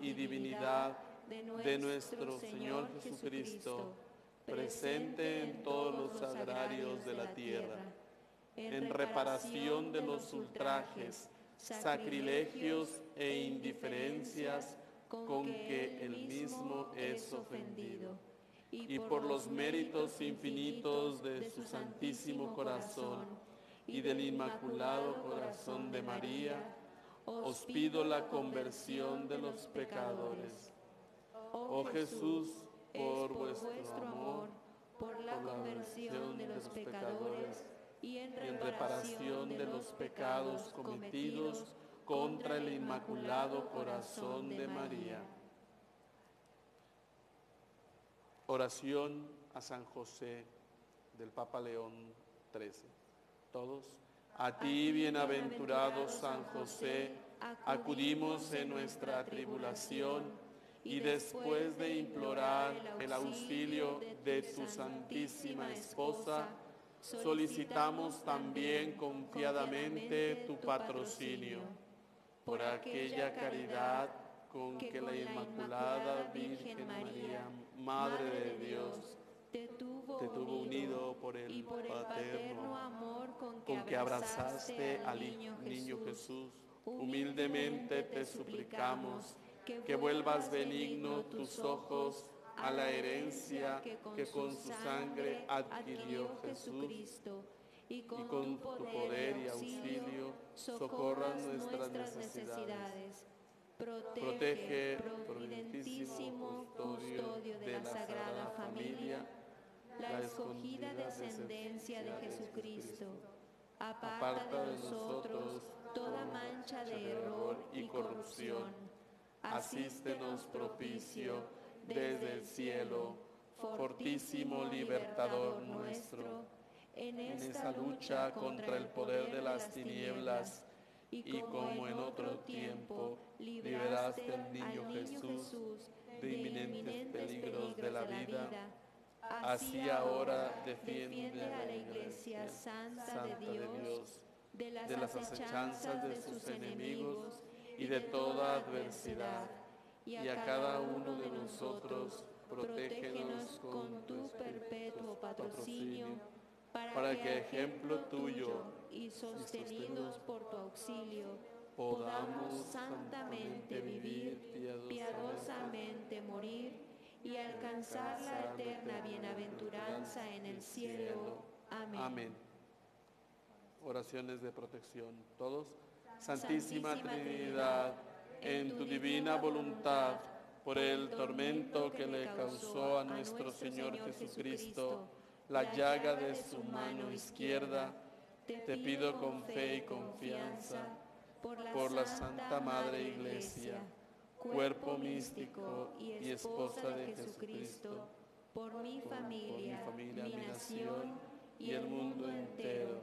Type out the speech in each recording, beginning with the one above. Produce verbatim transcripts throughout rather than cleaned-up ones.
y divinidad de nuestro Señor Jesucristo, presente en todos los agrarios de la tierra, en reparación de los ultrajes, sacrilegios e indiferencias con que él mismo es ofendido, y por los méritos infinitos de su Santísimo Corazón y del Inmaculado Corazón de María, os pido la conversión de los pecadores. Oh Jesús, por vuestro amor, por la conversión de los pecadores y en reparación de los pecados cometidos contra el Inmaculado Corazón de María. Oración a San José del Papa León trece. Todos. A ti, bienaventurado San José, acudimos en nuestra tribulación y después de implorar el auxilio de tu Santísima Esposa, solicitamos también confiadamente tu patrocinio por aquella caridad con que la Inmaculada Virgen María, Madre de Dios, te tuvo, te tuvo unido por el, y por el paterno amor con que, con que abrazaste al niño, niño Jesús. Humildemente te suplicamos que, que vuelvas benigno tus ojos a la herencia que con, que con su sangre adquirió Jesús, y con, y con tu poder y auxilio socorras nuestras necesidades. Protege, providentísimo custodio de la Sagrada Familia, la escogida descendencia de Jesucristo. Aparta de nosotros toda mancha de error y corrupción. Asístenos propicio desde el cielo, fortísimo libertador nuestro, en esta lucha contra el poder de las tinieblas, y como en otro tiempo liberaste al niño Jesús de inminentes peligros de la vida, así ahora defiende a la Iglesia Santa de Dios de las acechanzas de sus enemigos y de toda adversidad, y a cada uno de nosotros protégenos con tu perpetuo patrocinio, para que, ejemplo tuyo y sostenidos por tu auxilio, podamos santamente vivir, piadosamente morir y alcanzar la eterna bienaventuranza en el cielo. Amén. Amén. Oraciones de protección. Todos. Santísima, Santísima Trinidad, en tu divina voluntad, por el tormento que le causó a nuestro Señor Jesucristo, la llaga de su mano izquierda, te pido con fe y confianza, por la, por la Santa Madre Iglesia, cuerpo místico y esposa de Jesucristo, por mi familia, por mi, familia, mi nación y el mundo entero,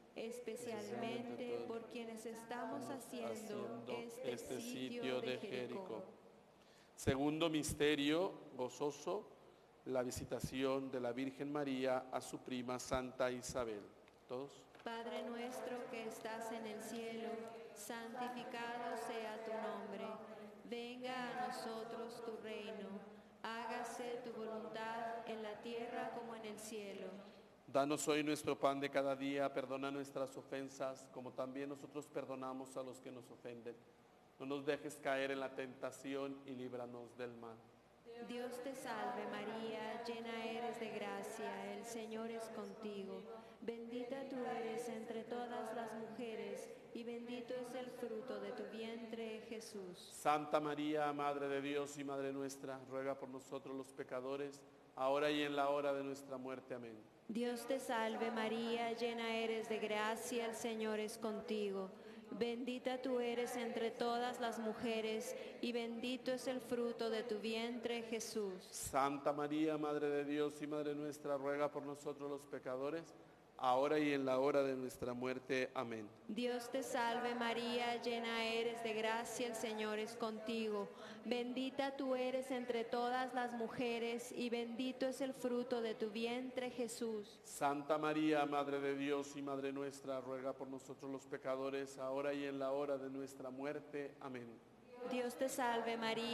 especialmente por quienes estamos haciendo este, este sitio de Jericó. Segundo misterio gozoso, la visitación de la Virgen María a su prima Santa Isabel. ¿Todos? Padre nuestro que estás en el cielo, santificado sea tu nombre. Venga a nosotros tu reino. Hágase tu voluntad en la tierra como en el cielo. Danos hoy nuestro pan de cada día. Perdona nuestras ofensas, como también nosotros perdonamos a los que nos ofenden. No nos dejes caer en la tentación y líbranos del mal. Dios te salve María, llena eres de gracia, el Señor es contigo. Bendita tú eres entre todas las mujeres y bendito es el fruto de tu vientre, Jesús. Santa María, Madre de Dios y Madre nuestra, ruega por nosotros los pecadores, ahora y en la hora de nuestra muerte. Amén. Dios te salve María, llena eres de gracia, el Señor es contigo. Bendita tú eres entre todas las mujeres y bendito es el fruto de tu vientre, Jesús. Santa María, Madre de Dios y Madre nuestra, ruega por nosotros los pecadores, ahora y en la hora de nuestra muerte. Amén. Dios te salve María, llena eres de gracia, el Señor es contigo. Bendita tú eres entre todas las mujeres y bendito es el fruto de tu vientre, Jesús. Santa María, Madre de Dios y Madre nuestra, ruega por nosotros los pecadores, ahora y en la hora de nuestra muerte. Amén. Dios te salve María.